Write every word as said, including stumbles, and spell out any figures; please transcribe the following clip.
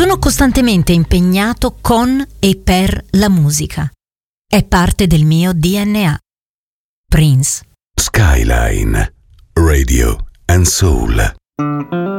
Sono costantemente impegnato con e per la musica. È parte del mio D N A. Prince. Skyline, Radio and Soul.